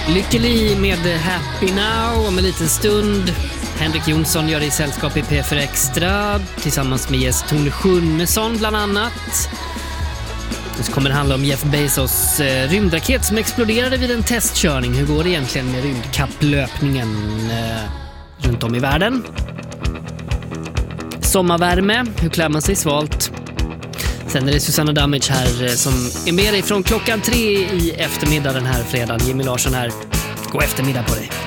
Lykkeli med Happy Now om en liten stund. Henrik Jonsson gör det i sällskap i P4 Extra tillsammans med gäst Tone Schunnesson bland annat. Så kommer det handla om Jeff Bezos rymdraket som exploderade vid en testkörning. Hur går det egentligen med rymdkapplöpningen runt om i världen? Sommarvärme, hur klär man sig svalt? Sen är det Susanna Damage här som är med dig från klockan 3 i eftermiddag den här fredagen. Jimmy Larsson här. God eftermiddag på dig.